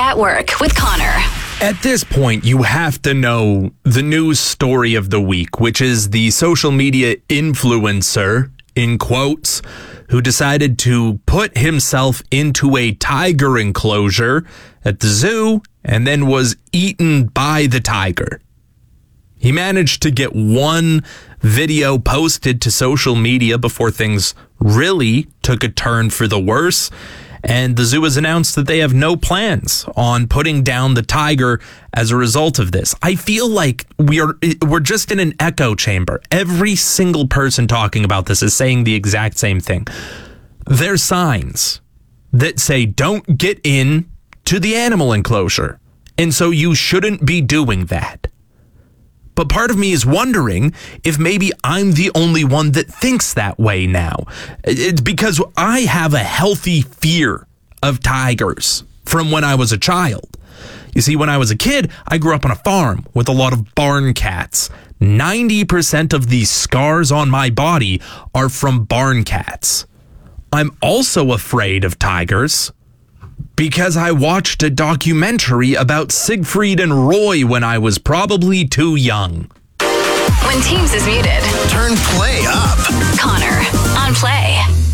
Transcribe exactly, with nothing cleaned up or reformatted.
at Work with Connor. At this point, you have to know the news story of the week, which is the social media influencer, in quotes, who decided to put himself into a tiger enclosure at the zoo and then was eaten by the tiger. He managed to get one video posted to social media before things really took a turn for the worse. And the zoo has announced that they have no plans on putting down the tiger as a result of this. I feel like we are, we're just in an echo chamber. Every single person talking about this is saying the exact same thing. There's signs that say, don't get in to the animal enclosure. And so you shouldn't be doing that. But part of me is wondering if maybe I'm the only one that thinks that way now. It's because I have a healthy fear of tigers from when I was a child. You see, when I was a kid, I grew up on a farm with a lot of barn cats. ninety percent of the scars on my body are from barn cats. I'm also afraid of tigers because I watched a documentary about Siegfried and Roy when I was probably too young. When Teams is muted, Turn Play up. Connor on Play.